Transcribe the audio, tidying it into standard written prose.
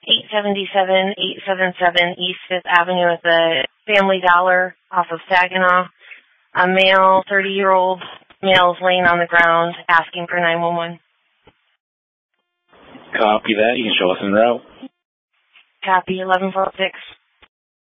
877 East 5th Avenue at the Family Dollar off of Saginaw. A male, 30-year-old male is laying on the ground asking for 911. Copy that. You can show us en route. Copy, 1146.